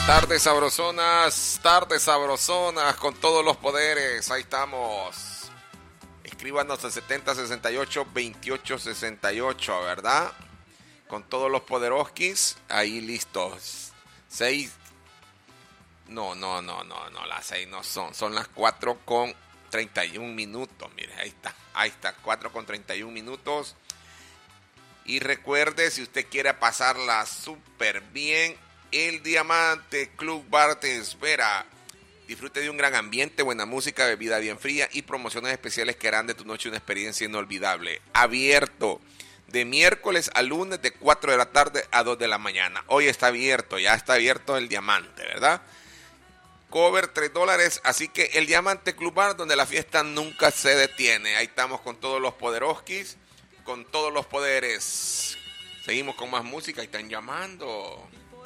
Tardes sabrosonas con todos los poderes. Ahí estamos. Escríbanos al 7068-2868, ¿verdad? Con todos los poderoskis, ahí listos. 6. No, las 6 no son. Son las 4:31. Mire, ahí está, 4:31. Y recuerde, si usted quiere pasarla súper bien, el Diamante Club Bar te espera. Disfrute de un gran ambiente, buena música, bebida bien fría y promociones especiales que harán de tu noche una experiencia inolvidable. Abierto de miércoles a lunes de 4 de la tarde a 2 de la mañana. Hoy está abierto, ya está abierto el Diamante, ¿verdad? Cover $3, así que el Diamante Club Bar, donde la fiesta nunca se detiene. Ahí estamos con todos los poderoskis, con todos los poderes. Seguimos con más música y están llamando.